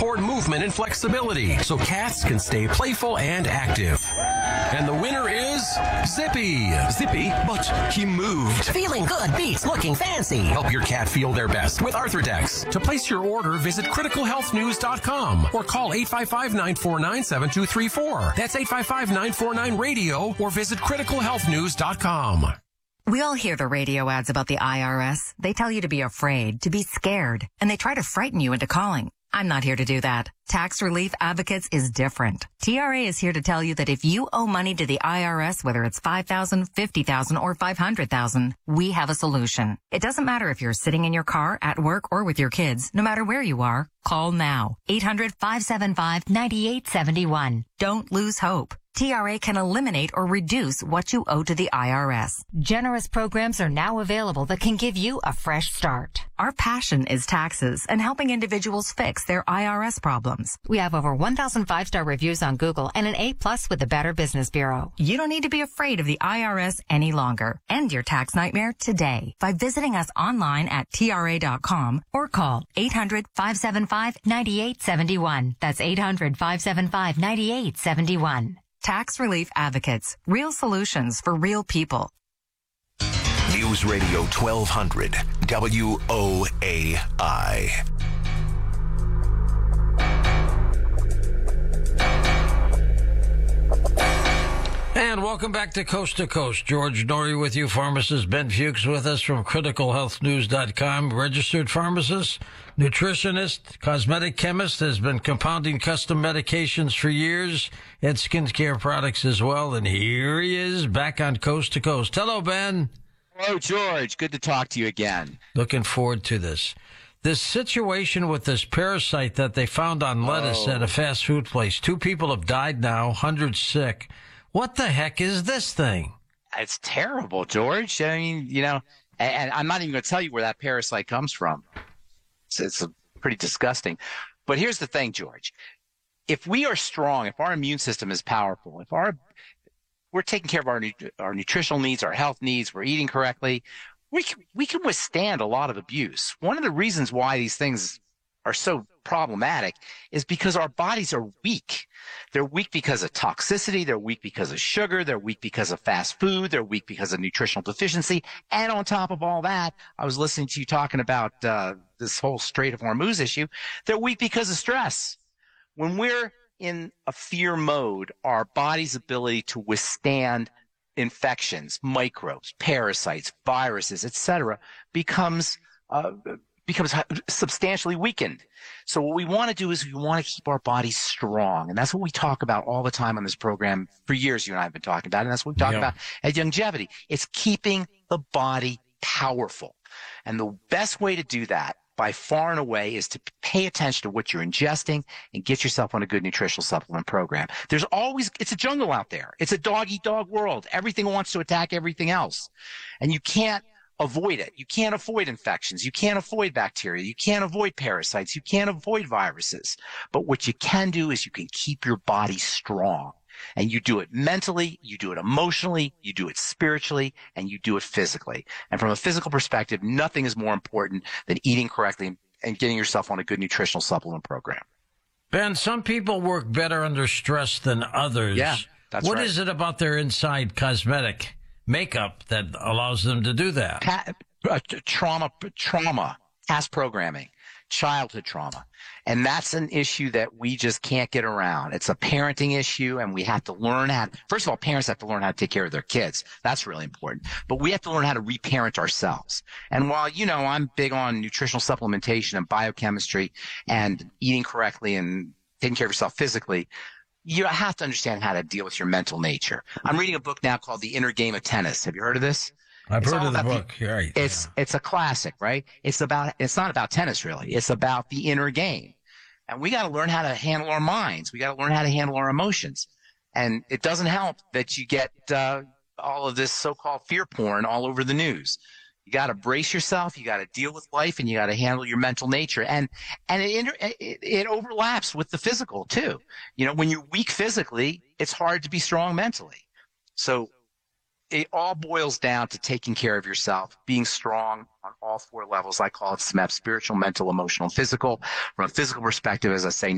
support movement and flexibility so cats can stay playful and active. And the winner is Zippy. Zippy, but he moved. Feeling good beats looking fancy. Help your cat feel their best with Arthrodex. To place your order, visit criticalhealthnews.com or call 855-949-7234. That's 855-949-RADIO or visit criticalhealthnews.com. We all hear the radio ads about the IRS. They tell you to be afraid, to be scared, and they try to frighten you into calling. I'm not here to do that. Tax Relief Advocates is different. TRA is here to tell you that if you owe money to the IRS, whether it's $5,000, $50,000, or $500,000, we have a solution. It doesn't matter if you're sitting in your car, at work, or with your kids. No matter where you are, call now. 800-575-9871. Don't lose hope. TRA can eliminate or reduce what you owe to the IRS. Generous programs are now available that can give you a fresh start. Our passion is taxes and helping individuals fix their IRS problems. We have over 1,000 5-star reviews on Google and an A+ with the Better Business Bureau. You don't need to be afraid of the IRS any longer. End your tax nightmare today by visiting us online at TRA.com or call 800-575-9871. That's 800-575-9871. Tax Relief Advocates. Real solutions for real people. News Radio 1200 WOAI. And welcome back to Coast. George Norrie with you, pharmacist Ben Fuchs with us from criticalhealthnews.com, registered pharmacist, nutritionist, cosmetic chemist, has been compounding custom medications for years and skincare products as well. And here he is back on Coast to Coast. Hello, Ben. Hello, George. Good to talk to you again. Looking forward to this. This situation with this parasite that they found on lettuce at a fast food place. 2 people have died now, hundreds sick. What the heck is this thing? It's terrible, George. I mean, and I'm not even going to tell you where that parasite comes from. It's pretty disgusting. But here's the thing, George. If we are strong, if our immune system is powerful, if we're taking care of our nutritional needs, our health needs, we're eating correctly, we can withstand a lot of abuse. One of the reasons why these things are so problematic is because our bodies are weak. They're weak because of toxicity. They're weak because of sugar. They're weak because of fast food. They're weak because of nutritional deficiency. And on top of all that, I was listening to you talking about this whole Strait of Hormuz issue. They're weak because of stress. When we're in a fear mode, our body's ability to withstand infections, microbes, parasites, viruses, etc., becomes substantially weakened. So what we want to do is we want to keep our bodies strong. And that's what we talk about all the time on this program. For years, you and I have been talking about it. And that's what we talk about at Longevity. It's keeping the body powerful. And the best way to do that by far and away is to pay attention to what you're ingesting and get yourself on a good nutritional supplement program. It's a jungle out there. It's a dog-eat-dog world. Everything wants to attack everything else. And you can't avoid it. You can't avoid infections. You can't avoid bacteria. You can't avoid parasites. You can't avoid viruses. But what you can do is you can keep your body strong. And you do it mentally, you do it emotionally, you do it spiritually, and you do it physically. And from a physical perspective, nothing is more important than eating correctly and getting yourself on a good nutritional supplement program. Ben, some people work better under stress than others. Yeah, that's right. What is it about their inside cosmetic makeup that allows them to do that? Trauma, past programming, childhood trauma. And that's an issue that we just can't get around. It's a parenting issue, and we have to learn first of all, parents have to learn how to take care of their kids. That's really important. But we have to learn how to reparent ourselves. And while, I'm big on nutritional supplementation and biochemistry and eating correctly and taking care of yourself physically, you have to understand how to deal with your mental nature. I'm reading a book now called The Inner Game of Tennis. Have you heard of this? I've heard of the book. Right. It's a classic, right? It's not about tennis really. It's about the inner game. And we got to learn how to handle our minds. We got to learn how to handle our emotions. And it doesn't help that you get all of this so-called fear porn all over the news. You got to brace yourself. You got to deal with life, and you got to handle your mental nature. And it overlaps with the physical too. When you're weak physically, it's hard to be strong mentally. So it all boils down to taking care of yourself, being strong on all 4 levels. I call it SMEP: spiritual, mental, emotional, and physical. From a physical perspective, as I say,